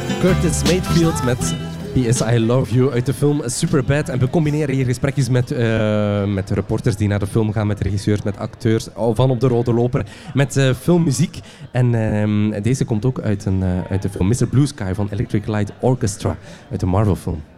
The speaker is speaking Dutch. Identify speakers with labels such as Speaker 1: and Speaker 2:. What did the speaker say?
Speaker 1: Curtis Mayfield met P.S. I Love You uit de film Superbad. En we combineren hier gesprekjes met reporters die naar de film gaan, met regisseurs, met acteurs, van op de rode loper, met filmmuziek. En deze komt ook uit de film Mr. Blue Sky van Electric Light Orchestra, uit de Marvel-film.